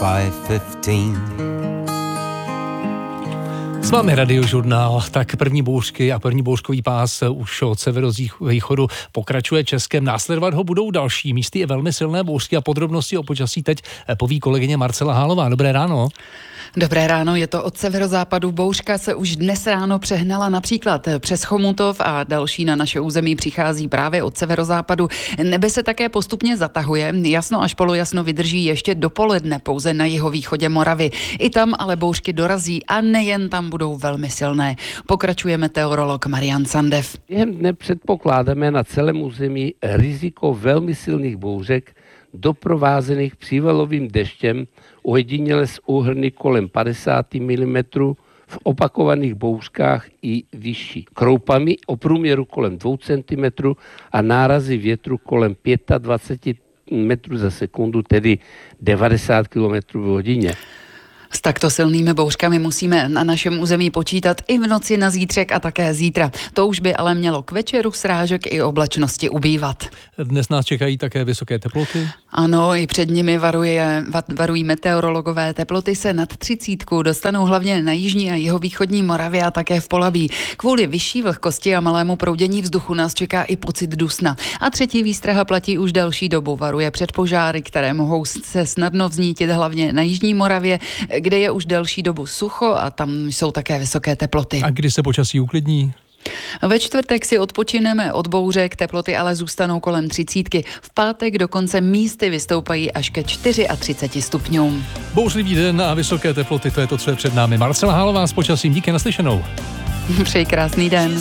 by 15. S vámi Radiožurnál, tak první bouřky a první bouřkový pás už od severovýchodu pokračuje Českem. Následovat ho budou další místy i velmi silné bouřky a podrobnosti o počasí teď poví kolegyně Marcela Hálová. Dobré ráno. Dobré ráno, je to od severozápadu. Bouřka se už dnes ráno přehnala například přes Chomutov a další na naše území přichází právě od severozápadu. Nebe se také postupně zatahuje, jasno až polojasno vydrží ještě dopoledne pouze na jihovýchodě Moravy. I tam ale bouřky dorazí a nejen tam budou velmi silné. Pokračuje meteorolog Marian Sandev. Během dne předpokládáme na celém území riziko velmi silných bouřek, doprovázených přívalovým deštěm, ojediněle s úhrny kolem 50 mm, v opakovaných bouřkách i vyšší. Kroupami o průměru kolem 2 cm a nárazy větru kolem 25 metrů za sekundu, tedy 90 km v hodině. S takto silnými bouřkami musíme na našem území počítat i v noci na zítřek a také zítra. To už by ale mělo k večeru srážek i oblačnosti ubývat. Dnes nás čekají také vysoké teploty. Ano, i před nimi varují meteorologové. Teploty se nad 30 dostanou hlavně na jižní a jihovýchodní Moravě a také v Polabí. Kvůli vyšší vlhkosti a malému proudění vzduchu nás čeká i pocit dusna. A třetí výstraha platí už delší dobu. Varuje před požáry, které mohou se snadno vznítit hlavně na jižní Moravě, kde je už delší dobu sucho a tam jsou také vysoké teploty. A kdy se počasí uklidní? Ve čtvrtek si odpočineme od bouřek, teploty ale zůstanou kolem 30. V pátek dokonce místy vystoupají až ke 34 stupňům. Bouřlivý den a vysoké teploty, to je to, co je před námi. Marcela Hálová s počasím, díky, naslyšenou. Přeji krásný den.